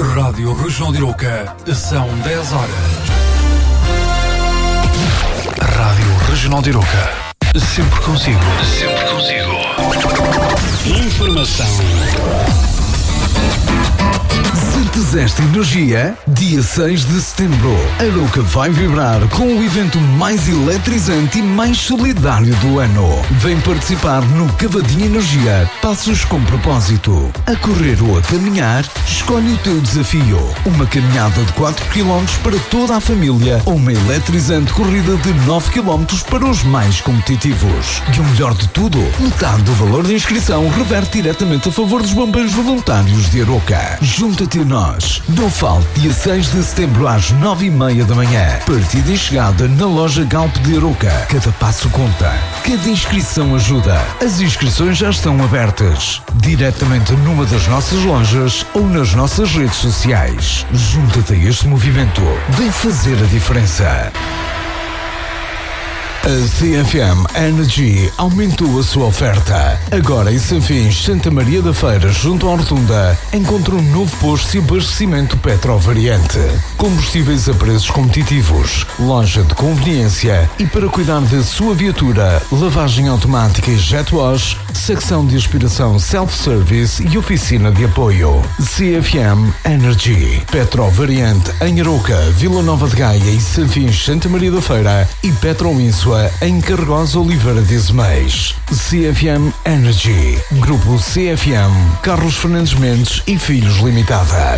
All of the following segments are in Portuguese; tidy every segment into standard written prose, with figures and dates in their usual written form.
Rádio Regional de Iroca, são 10 horas. Rádio Regional de Iroca, sempre consigo. Sempre consigo. Informação. Sentes esta energia? Dia 6 de setembro, a Iroca vai vibrar com o evento mais eletrizante e mais solidário do ano. Vem participar no Cavadinha Energia, passos com propósito. A correr ou a caminhar, escolhe o teu desafio. Uma caminhada de 4 km para toda a família ou uma eletrizante corrida de 9 km para os mais competitivos. E o melhor de tudo, metade do valor da inscrição reverte diretamente a favor dos bombeiros voluntários de Iroca. Junta-te a nós. Não falte, dia 6 de setembro às 9h30 da manhã. Partida e chegada na loja Galp de Iroca. Cada passo conta. Cada inscrição ajuda. As inscrições já estão abertas. Diretamente numa das nossas lojas ou nas nossas redes sociais. Junta-te a este movimento. Vem fazer a diferença. A CFM Energy aumentou a sua oferta. Agora em Sanfins, Santa Maria da Feira, junto à Rotunda, encontra um novo posto de abastecimento Petrovariante. Combustíveis a preços competitivos, loja de conveniência e para cuidar da sua viatura, lavagem automática e jet wash, secção de aspiração self-service e oficina de apoio. CFM Energy. Petrovariante em Iroca, Vila Nova de Gaia e Sanfins, Santa Maria da Feira e Petroínsua em Carregosa Oliveira de Azeméis. CFM Energy. Grupo CFM, Carlos Fernandes Mendes e Filhos Limitada.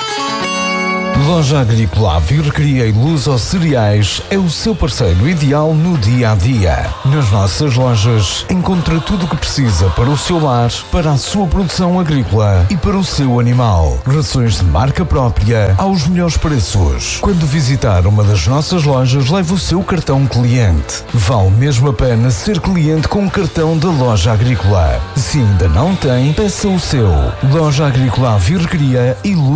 Loja Agrícola Vircaria e Luz aos Cereais é o seu parceiro ideal no dia-a-dia. Nas nossas lojas encontra tudo o que precisa para o seu lar, para a sua produção agrícola e para o seu animal. Rações de marca própria aos melhores preços. Quando visitar uma das nossas lojas, leve o seu cartão cliente. Vale mesmo a pena ser cliente com o cartão da Loja Agrícola. Se ainda não tem, peça o seu. Loja Agrícola Vircaria e Luz